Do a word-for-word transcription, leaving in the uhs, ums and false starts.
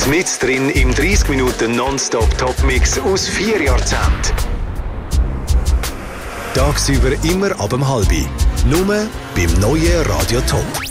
Mit drin im dreißig Minuten Nonstop-Top-Mix aus vier Jahrzehnten. Tagsüber immer ab dem halbi. Nur beim neuen Radio Top.